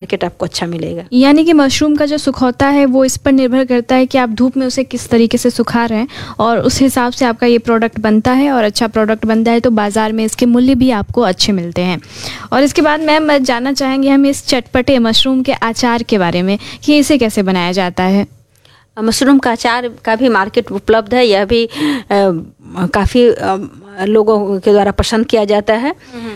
Market आपको अच्छा मिलेगा। यानी कि मशरूम का जो सुखौता है वो इस पर निर्भर करता है कि आप धूप में उसे किस तरीके से सुखा रहे हैं, और उस हिसाब से आपका ये प्रोडक्ट बनता है, और अच्छा प्रोडक्ट बनता है तो बाज़ार में इसके मूल्य भी आपको अच्छे मिलते हैं। और इसके बाद मैम जानना चाहेंगे हम इस चटपटे मशरूम के अचार के बारे में कि इसे कैसे बनाया जाता है। मशरूम का अचार का भी मार्केट उपलब्ध है, यह भी काफ़ी लोगों के द्वारा पसंद किया जाता है।